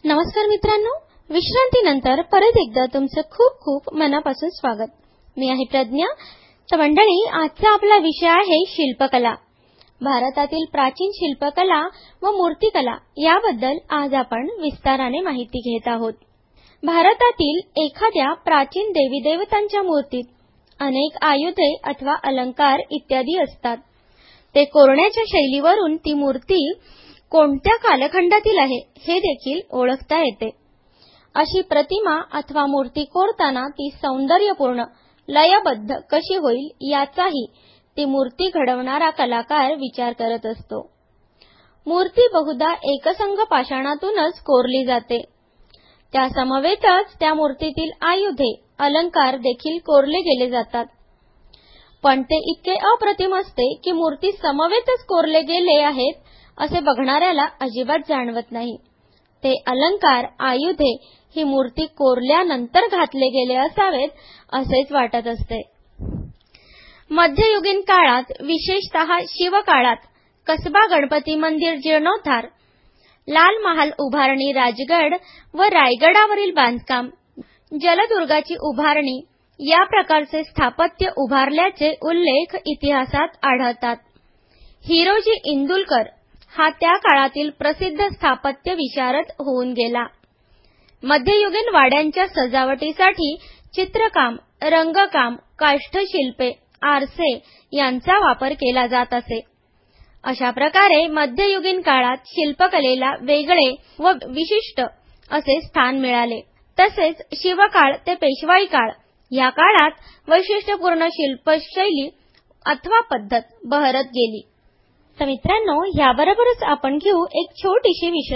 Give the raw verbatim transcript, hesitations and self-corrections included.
नमस्कार मित्रांनो, विश्रांतीनंतर परत एकदा तुमचं खूप खूप मनापासून स्वागत. मी आहे प्रज्ञा. तर मंडळी, आजचा आपला विषय आहे शिल्पकला. भारतातील प्राचीन शिल्पकला व मूर्तिकला याबद्दल आज आपण विस्ताराने माहिती घेत आहोत. भारतातील एखाद्या प्राचीन देवी देवतांच्या मूर्तीत अनेक आयुधे अथवा अलंकार इत्यादी असतात. ते कोरण्याच्या शैलीवरून ती मूर्ती कोणत्या कालखंडातील आहे हे देखील ओळखता येते. अशी प्रतिमा अथवा मूर्ती कोरताना ती सौंदर्यपूर्ण, लयबद्ध कशी होईल याचाही ती मूर्ती घडवणारा कलाकार विचार करत असतो. मूर्ती बहुधा एकसंध पाषाणातूनच कोरली जाते. त्या समवेतच त्या मूर्तीतील आयुधे, अलंकार देखील कोरले गेले जातात. पण ते इतके अप्रतिम असते की मूर्ती समवेतच कोरले गेले आहेत असे बघणाऱ्याला अजिबात जाणवत नाही. ते अलंकार, आयुधे ही मूर्ती कोरल्यानंतर घातले गेले असावेत असेच वाटत असते. मध्ययुगीन काळात, विशेषतः शिवकाळात कसबा गणपती मंदिर जीर्णोद्धार, लाल महाल उभारणी, राजगड व रायगडावरील बांधकाम, जलदुर्गाची उभारणी या प्रकारचे स्थापत्य उभारल्याचे उल्लेख इतिहासात आढळतात. हिरोजी इंदुलकर हा त्या काळातील प्रसिद्ध स्थापत्य विशारद होऊन गेला. मध्ययुगीन वाड्यांच्या सजावटीसाठी चित्रकाम, रंगकाम, काष्ठशिल्पे, आरसे यांचा वापर केला जात असे. अशा प्रकारे मध्ययुगीन काळात शिल्पकलेला वेगळे व विशिष्ट असे स्थान मिळाले. तसेच शिवकाळ ते पेशवाई काळ या काळात वैशिष्ट्यपूर्ण शिल्पशैली अथवा पद्धत बहरत गेली. तर मित्रांनो, याबरोबरच आपण घेऊ एक छोटीशी विश्रांती.